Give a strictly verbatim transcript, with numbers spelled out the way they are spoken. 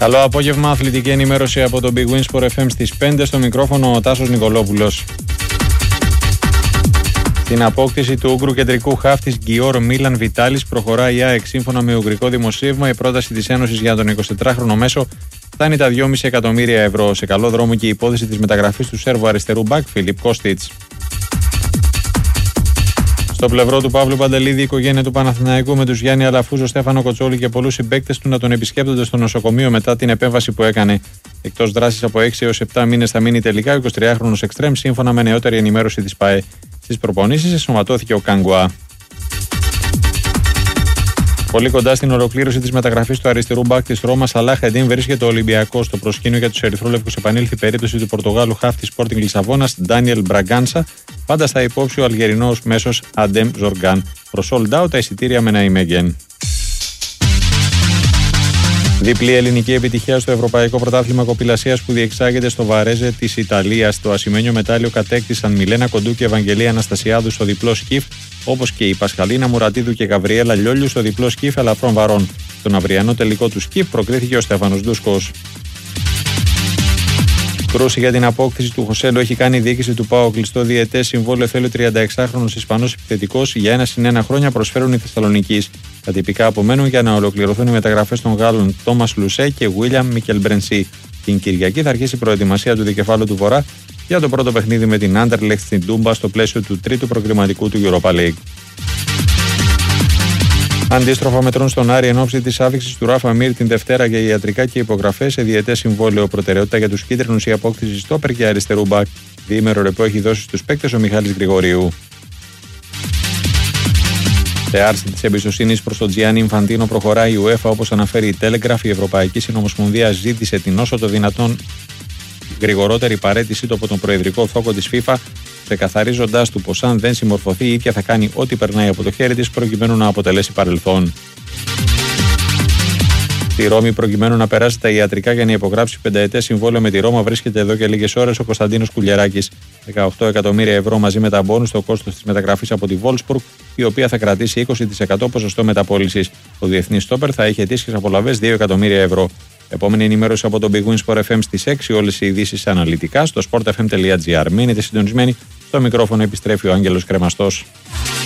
Καλό απόγευμα, αθλητική ενημέρωση από το Big Win Sport εφ εμ στις πέντε, στο μικρόφωνο ο Τάσος Νικολόπουλος. Στην απόκτηση του Ούγγρου κεντρικού χαφ της Γκιόρ Μίλαν Βιτάλης προχωράει η ΑΕΚ. Σύμφωνα με ουγγρικό δημοσίευμα, η πρόταση της Ένωσης για τον εικοσιτετράχρονο μέσο φτάνει τα δυόμισι εκατομμύρια ευρώ. Σε καλό δρόμο και η υπόθεση της μεταγραφής του Σέρβου αριστερού μπακ Φίλιπ Κώστιτς. Στο πλευρό του Παύλου Παντελίδη, η οικογένεια του Παναθηναϊκού με τους Γιάννη Αλαφούζο, Στέφανο Κοτσόλη και πολλούς συμπαίκτες του να τον επισκέπτονται στο νοσοκομείο μετά την επέμβαση που έκανε. Εκτός δράσης από έξι έως επτά μήνες θα μείνει τελικά ο εικοσιτριάχρονος εξτρέμ, σύμφωνα με νεότερη ενημέρωση της ΠΑΕ. Στις προπονήσεις ενσωματώθηκε ο Κανγκουά. Πολύ κοντά στην ολοκλήρωση της μεταγραφής του αριστερού μπακ της Ρώμας, Σαλάχ Εντίν, βρίσκεται ο Ολυμπιακός. Στο προσκήνιο για τους ερυθρόλευκους επανήλθε η περίπτωση του Πορτογάλου χαφ της Sporting Λισαβόνας, Ντάνιελ Μπραγκάνσα, πάντα στα υπόψη ο Αλγερινός μέσος Αντέμ Ζοργκάν. Προ sold out τα εισιτήρια με Ναϊμέγγεν. Διπλή ελληνική επιτυχία στο Ευρωπαϊκό Πρωτάθλημα Κοπηλασίας που διεξάγεται στο Βαρέζε της Ιταλίας. Το ασημένιο μετάλλιο κατέκτησαν Μιλένα Κοντού και Ευαγγελία Αναστασιάδου στο διπλό σκιφ, όπως και η Πασχαλίνα Μουρατίδου και Γαβριέλα Λιόλιου στο διπλό σκιφ ελαφρών βαρών. Στον αυριανό τελικό του σκιφ προκρίθηκε ο Στέφανος Ντούσκος. Κρούση για την απόκτηση του Χωσέλο έχει κάνει η διοίκηση του ΠΑΟΚ. Κλειστό διετές συμβόλαιο θέλει ο τριανταεξάχρονος Ισπανός επιθετικός για ένα συν ένα χρόνια, προσφέρουν οι Θεσσαλονικείς. Τα τυπικά απομένουν για να ολοκληρωθούν οι μεταγραφές των Γάλλων Τόμας Λουσέ και Βίλιαμ Μικελμπρενσί. Την Κυριακή θα αρχίσει η προετοιμασία του δικεφάλου του Βορρά για το πρώτο παιχνίδι με την Άντερλεχτ στην Τούμπα στο πλαίσιο του τρίτου προκριματικού του Europa League. Αντίστροφα μετρούν στον Άρη εν ώψη της άφηξης του Ράφα Μίρ την Δευτέρα για ιατρικά και υπογραφές σε διετές συμβόλαιο. Προτεραιότητα για τους κίτρινους η απόκτηση στόπερ και αριστερού μπακ. Διήμερο ρεπό έχει δώσει στους παίκτες ο Μιχάλης Γρηγορίου. Σε άρση της εμπιστοσύνης προς τον Τζιάννη Ινφαντίνο προχωράει η UEFA, όπως αναφέρει η Telegraph. Η Ευρωπαϊκή Συνομοσπονδία ζήτησε την όσο το δυνατόν γρηγορότερη παραίτησή του από τον προεδρικό θόκο της FIFA, ξεκαθαρίζοντας του πως αν δεν συμμορφωθεί η ίδια θα κάνει ό,τι περνάει από το χέρι της προκειμένου να αποτελέσει παρελθόν. Στη Ρώμη, προκειμένου να περάσει τα ιατρικά για να υπογράψει πενταετές συμβόλαιο με τη Ρώμα, βρίσκεται εδώ και λίγες ώρες ο Κωνσταντίνος Κουλιεράκης. δεκαοκτώ εκατομμύρια ευρώ μαζί με τα μπόνους στο κόστος της μεταγραφής από τη Wolfsburg, η οποία θα κρατήσει είκοσι τοις εκατό ποσοστό μεταπώλησης. Ο διεθνής στόπερ θα έχει ετήσιες απολαβές δύο εκατομμύρια ευρώ. Επόμενη ενημέρωση από το Big Win Sport εφ εμ στις έξι. Όλες οι ειδήσεις αναλυτικά στο sport f m τελεία g r. Μείνετε συντονισμένοι. Στο μικρόφωνο επιστρέφει ο Άγγελος Κρεμαστός.